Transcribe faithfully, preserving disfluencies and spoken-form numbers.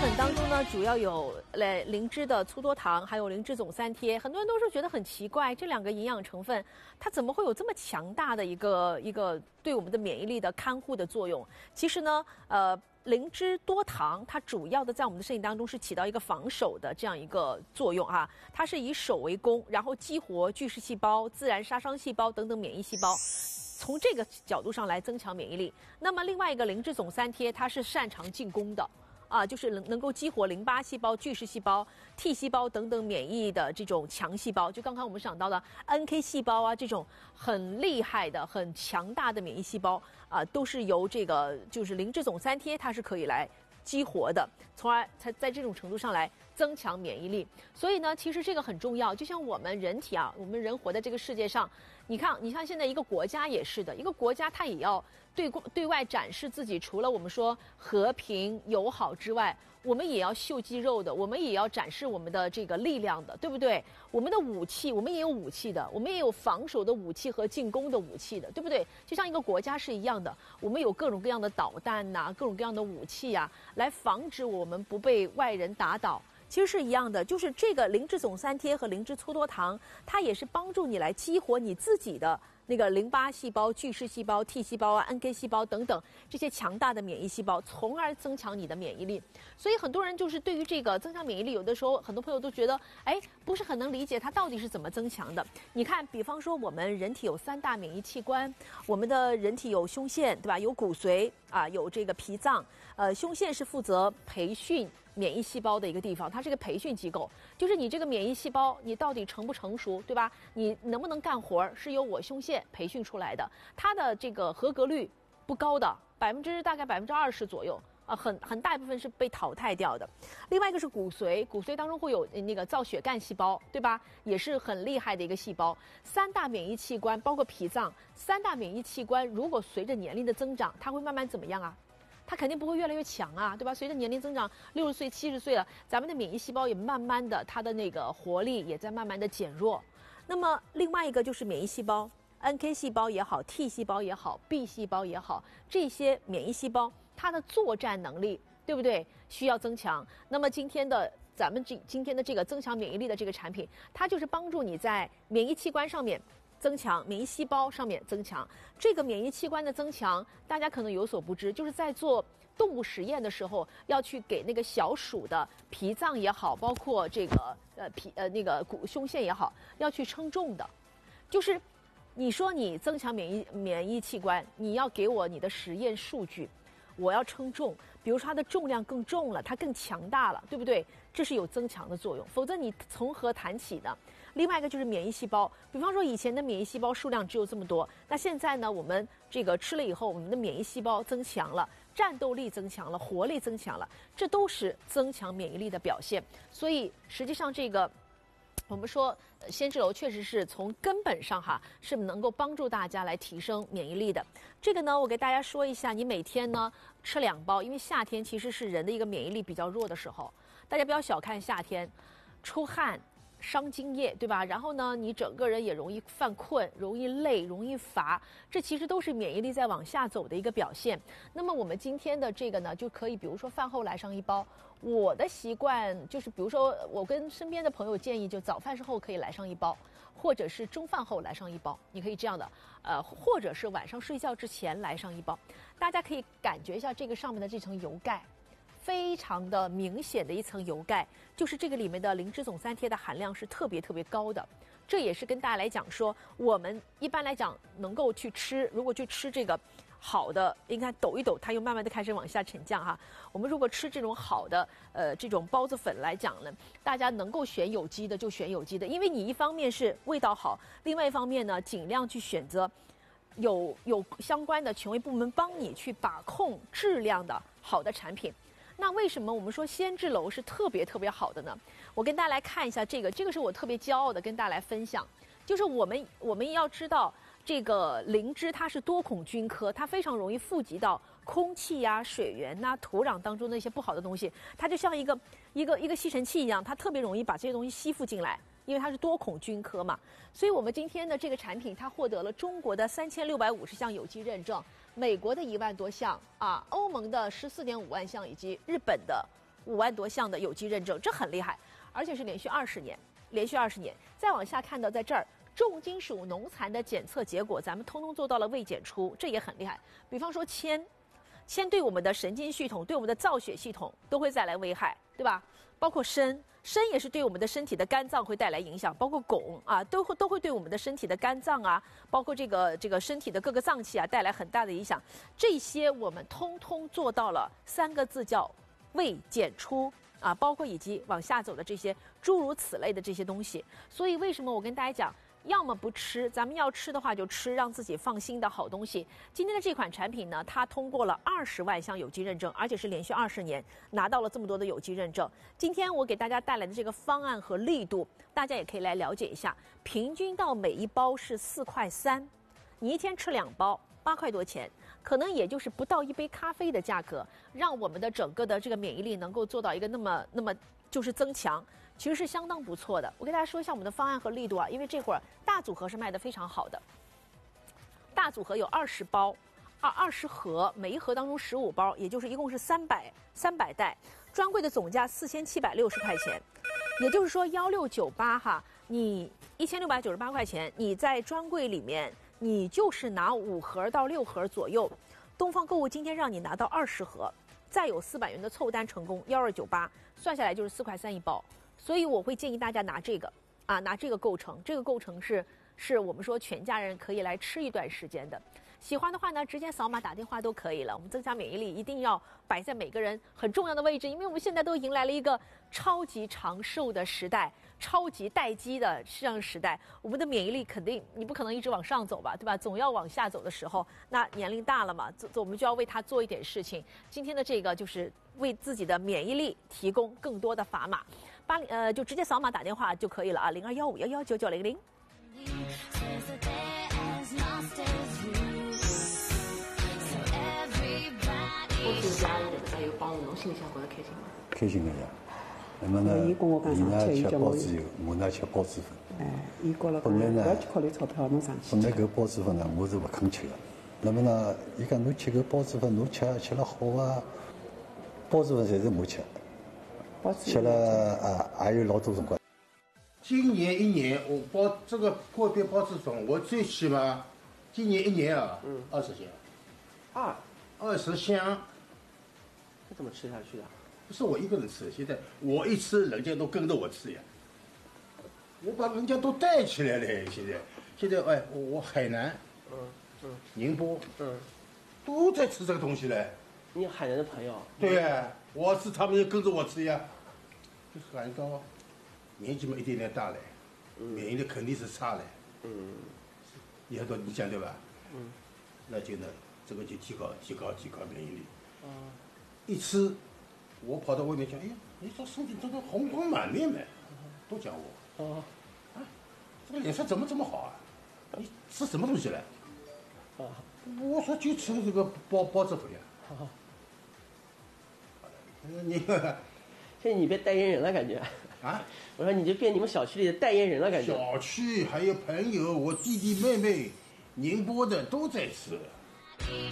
粉当中呢，主要有呃灵芝的粗多糖，还有灵芝总三贴。很多人都是觉得很奇怪，这两个营养成分，它怎么会有这么强大的一个一个对我们的免疫力的看护的作用？其实呢，呃。灵芝多糖，它主要的在我们的身体当中是起到一个防守的这样一个作用啊，它是以守为攻，然后激活巨噬细胞、自然杀伤细胞等等免疫细胞，从这个角度上来增强免疫力。那么另外一个灵芝总三贴，它是擅长进攻的。啊，就是能能够激活淋巴细胞、巨噬细胞、T 细胞等等免疫的这种强细胞，就刚刚我们讲到的 N K 细胞啊，这种很厉害的、很强大的免疫细胞啊，都是由这个就是灵芝总三贴，它是可以来激活的，从而才在这种程度上来增强免疫力。所以呢，其实这个很重要。就像我们人体啊，我们人活在这个世界上，你看，你看现在一个国家也是的，一个国家它也要对对外展示自己，除了我们说和平友好之外，我们也要秀肌肉的，我们也要展示我们的这个力量的，对不对？我们的武器，我们也有武器的，我们也有防守的武器和进攻的武器的，对不对？就像一个国家是一样的，我们有各种各样的导弹呐、啊，各种各样的武器呀、啊，来防止我们不被外人打倒。其实是一样的，就是这个灵芝总三贴和灵芝粗多糖，它也是帮助你来激活你自己的那个淋巴细胞、巨噬细胞、T 细胞啊、N K 细胞等等这些强大的免疫细胞，从而增强你的免疫力。所以很多人就是对于这个增强免疫力，有的时候很多朋友都觉得，哎，不是很能理解它到底是怎么增强的。你看，比方说我们人体有三大免疫器官，我们的人体有胸腺，对吧？有骨髓啊，有这个脾脏。呃，胸腺是负责培训免疫细胞的一个地方，它是一个培训机构，就是你这个免疫细胞你到底成不成熟，对吧？你能不能干活是由我胸腺培训出来的，它的这个合格率不高的，百分之大概百分之二十左右。啊，很很大一部分是被淘汰掉的。另外一个是骨髓，骨髓当中会有那个造血干细胞，对吧？也是很厉害的一个细胞。三大免疫器官包括脾脏，三大免疫器官如果随着年龄的增长，它会慢慢怎么样啊？它肯定不会越来越强啊，对吧？随着年龄增长，六十岁、七十岁了，咱们的免疫细胞也慢慢的，它的那个活力也在慢慢的减弱。那么另外一个就是免疫细胞 ，N K 细胞也好 ，T 细胞也好 ，B 细胞也好，这些免疫细胞它的作战能力，对不对？需要增强。那么今天的咱们这今天的这个增强免疫力的这个产品，它就是帮助你在免疫器官上面增强，免疫细胞上面增强。这个免疫器官的增强，大家可能有所不知，就是在做动物实验的时候，要去给那个小鼠的脾脏也好，包括这个呃脾呃那个骨胸腺也好，要去称重的。就是你说你增强免疫免疫器官，你要给我你的实验数据。我要称重，比如说它的重量更重了，它更强大了，对不对？这是有增强的作用，否则你从何谈起呢？另外一个就是免疫细胞，比方说以前的免疫细胞数量只有这么多，那现在呢，我们这个吃了以后，我们的免疫细胞增强了，战斗力增强了，活力增强了，这都是增强免疫力的表现。所以实际上这个。我们说，鲜制楼确实是从根本上哈是能够帮助大家来提升免疫力的。这个呢，我给大家说一下，你每天呢吃两包，因为夏天其实是人的一个免疫力比较弱的时候，大家不要小看夏天，出汗。伤津液，对吧？然后呢，你整个人也容易犯困，容易累，容易乏，这其实都是免疫力在往下走的一个表现。那么我们今天的这个呢，就可以比如说饭后来上一包。我的习惯就是，比如说我跟身边的朋友建议，就早饭之后可以来上一包，或者是中饭后来上一包，你可以这样的，呃，或者是晚上睡觉之前来上一包。大家可以感觉一下这个上面的这层油钙。非常的明显的一层油钙，就是这个里面的灵芝总三贴的含量是特别特别高的。这也是跟大家来讲说，我们一般来讲能够去吃，如果去吃这个好的，应该抖一抖，它又慢慢的开始往下沉降哈。我们如果吃这种好的，呃，这种包子粉来讲呢，大家能够选有机的就选有机的，因为你一方面是味道好，另外一方面呢，尽量去选择有有相关的权威部门帮你去把控质量的好的产品。那为什么我们说鲜制楼是特别特别好的呢？我跟大家来看一下这个，这个是我特别骄傲的跟大家来分享，就是我们我们要知道这个灵芝它是多孔菌科，它非常容易富集到空气呀、啊、水源呐、啊、土壤当中的一些不好的东西，它就像一个一个一个吸尘器一样，它特别容易把这些东西吸附进来。因为它是多孔菌科嘛，所以我们今天的这个产品它获得了中国的三千六百五十项有机认证，美国的一万多项啊，欧盟的十四点五万项，以及日本的五万多项的有机认证，这很厉害，而且是连续二十年，连续二十年。再往下看到，在这儿重金属农残的检测结果，咱们通通做到了未检出，这也很厉害。比方说铅，铅对我们的神经系统、对我们的造血系统都会带来危害，对吧？包括砷，砷也是对我们的身体的肝脏会带来影响，包括汞啊，都会都会对我们的身体的肝脏啊，包括这个这个身体的各个脏器啊带来很大的影响。这些我们通通做到了三个字叫未检出啊，包括以及往下走的这些诸如此类的这些东西。所以为什么我跟大家讲，要么不吃，咱们要吃的话就吃让自己放心的好东西。今天的这款产品呢，它通过了二十万项有机认证，而且是连续二十年拿到了这么多的有机认证。今天我给大家带来的这个方案和力度，大家也可以来了解一下。平均到每一包是四块三，你一天吃两包，八块多钱，可能也就是不到一杯咖啡的价格，让我们的整个的这个免疫力能够做到一个那么那么就是增强。其实是相当不错的。我跟大家说一下我们的方案和力度啊，因为这会儿大组合是卖得非常好的，大组合有二十包，二二十盒，每一盒当中十五包，也就是一共是三百三百袋，专柜的总价四千七百六十块钱，也就是说幺六九八哈，你一千六百九十八块钱，你在专柜里面你就是拿五盒到六盒左右，东方购物今天让你拿到二十盒，再有四百元的凑单成功，幺二九八算下来就是四块三一包。所以我会建议大家拿这个啊，拿这个构成，这个构成是是我们说全家人可以来吃一段时间的。喜欢的话呢，直接扫码打电话都可以了。我们增强免疫力一定要摆在每个人很重要的位置，因为我们现在都迎来了一个超级长寿的时代，超级待机的这样时代。我们的免疫力肯定你不可能一直往上走吧，对吧？总要往下走的时候，那年龄大了嘛，做我们就要为他做一点事情。今天的这个就是为自己的免疫力提供更多的砝码。八零呃，就直接扫码打电话就可以了啊，零二幺五幺幺九九零零。我自家人在有帮侬心里向觉得开心吗？ 开心个呀。那么呢，伊呢吃包子油，我呢吃包子粉。 哎，伊觉了本来呢， 不要去考虑钞票，侬上去。 本来搿包子粉呢，我是勿肯吃个。那么呢，伊讲侬吃搿包子粉，侬吃吃了好啊。包子粉侪是我吃。吃了啊，还有老多辰光。 今年一年我包这个破壁包子粉，我最起码今年一年啊，嗯，二十箱。 二二十箱。 这怎么吃下去的？ 不是我一个人吃，现在我一吃，人家都跟着我吃呀。我把人家都带起来了，现在现在哎，我我海南， 嗯嗯， 宁波， 嗯， 都在吃这个东西嘞。 你海南的朋友？ 对呀，我吃他们也跟着我吃呀。就是感觉到年纪嘛一点点大了，免疫力肯定是差了。嗯，你还说你讲对吧？嗯，那就呢，这个就提高提高提高免疫力。啊，一吃，我跑到外面讲，哎呀，你这身体这个红光满面嘛，都讲我。哦，啊，这个脸色怎么这么好啊？你吃什么东西了？啊，我说就吃这个包包子粉呀。好。你现在你变代言人了，感觉啊！ 我说你就变你们小区里的代言人了，感觉。 小区还有朋友，我弟弟妹妹，宁波的都在吃。